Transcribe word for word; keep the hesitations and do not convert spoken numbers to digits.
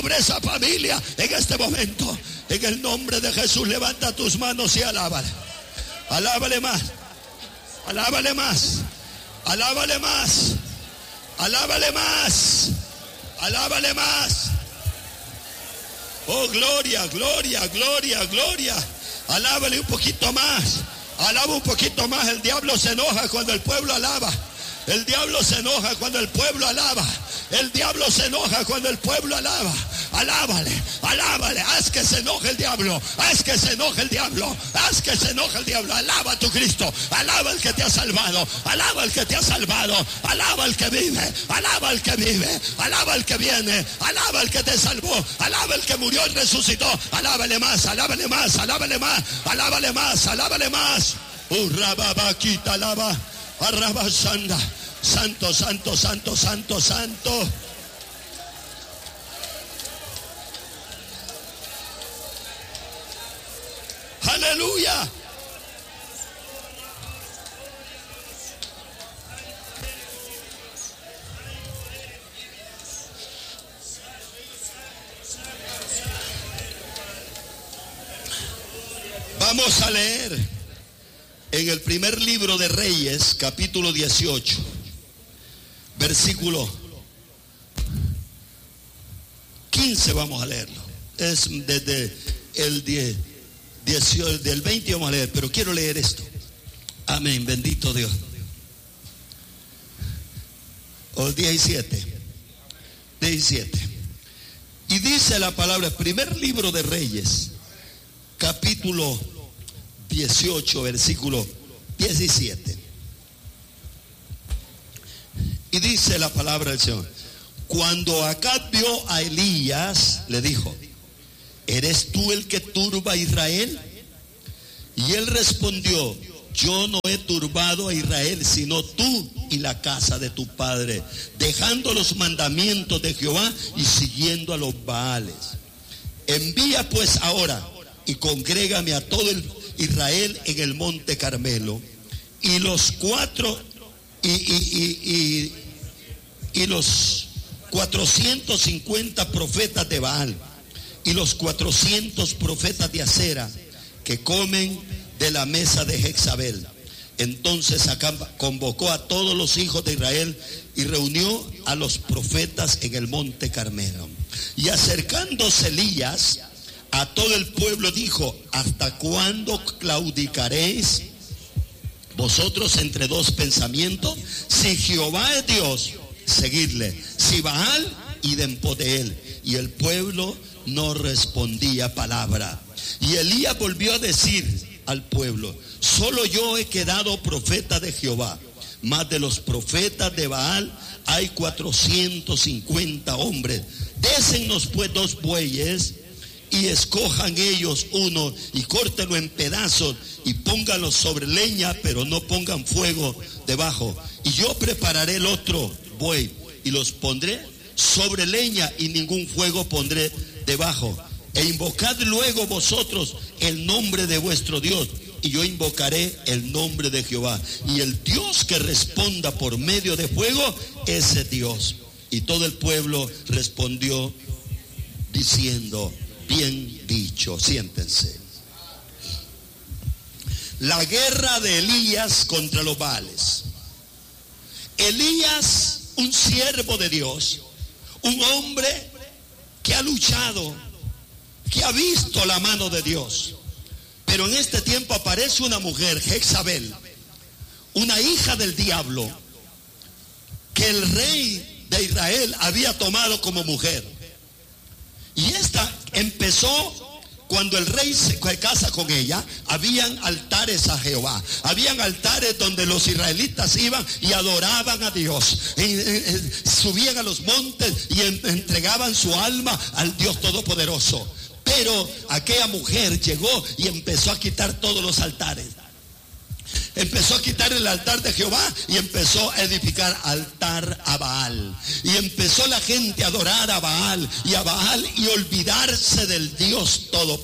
esa familia en este momento. En el nombre de Jesús, levanta tus manos y alábale. Alábale más. Alábale más. Alábale más. Alábale más. Alábale más. Oh, gloria, gloria, gloria, gloria. Alábale un poquito más. Alaba un poquito más. El diablo se enoja cuando el pueblo alaba. El diablo se enoja cuando el pueblo alaba. El diablo se enoja cuando el pueblo alaba. Alábale, alábale. Haz que se enoje el diablo. Haz que se enoje el diablo. Haz que se enoje el diablo. Alaba a tu Cristo. Alaba al que te ha salvado. Alaba al que te ha salvado. Alaba al que vive. Alaba al que vive. Alaba al que viene. Alaba al que te salvó. Alaba al que murió y resucitó. Alábale más, alábale más, alábale más. Alábale más, alábale más. Urrababaquita alaba. Arrabasanda. Santo, santo, santo, santo, santo. Aleluya. Vamos a leer en el primer libro de Reyes, capítulo dieciocho, versículo quince. Vamos a leerlo. Es desde el diez, dieciocho, del veinte vamos a leer, pero quiero leer esto. Amén, bendito Dios. O el diecisiete. diecisiete. Y dice la palabra, primer libro de Reyes, capítulo dieciocho, versículo diecisiete. Y dice la palabra del Señor: cuando Acab vio a Elías, le dijo: ¿eres tú el que turba a Israel? Y él respondió: yo no he turbado a Israel, sino tú y la casa de tu padre, dejando los mandamientos de Jehová y siguiendo a los Baales. Envía pues ahora y congrégame a todo el Israel en el monte Carmelo, y los cuatro y, y, y, y, y los cuatrocientos cincuenta profetas de Baal y los cuatrocientos profetas de Acera que comen de la mesa de Jezabel. Entonces Acab convocó a todos los hijos de Israel y reunió a los profetas en el monte Carmelo. Y acercándose Elías a todo el pueblo dijo: ¿hasta cuándo claudicaréis vosotros entre dos pensamientos? Si Jehová es Dios, seguidle; si Baal, id en pos de él. Y el pueblo no respondía palabra. Y Elías volvió a decir al pueblo: solo yo he quedado profeta de Jehová, mas de los profetas de Baal hay cuatrocientos cincuenta hombres. Désennos pues dos bueyes y escojan ellos uno y córtenlo en pedazos y pónganlo sobre leña, pero no pongan fuego debajo. Y yo prepararé el otro buey y los pondré sobre leña y ningún fuego pondré debajo. E invocad luego vosotros el nombre de vuestro Dios, y yo invocaré el nombre de Jehová. Y el Dios que responda por medio de fuego, ese Dios. Y todo el pueblo respondió diciendo: bien dicho. Siéntense. La guerra de Elías contra los Baales. Elías, un siervo de Dios, un hombre que ha luchado, que ha visto la mano de Dios. Pero en este tiempo aparece una mujer, Jezabel, una hija del diablo, que el rey de Israel había tomado como mujer. Y esta empezó cuando el rey se casa con ella. Habían altares a Jehová, habían altares donde los israelitas iban y adoraban a Dios, y, y, y, subían a los montes y en, entregaban su alma al Dios Todopoderoso. Pero aquella mujer llegó y empezó a quitar todos los altares. Empezó a quitar el altar de Jehová y empezó a edificar altar a Baal. Y empezó la gente a adorar a Baal y a Baal y olvidarse del Dios Todopoderoso.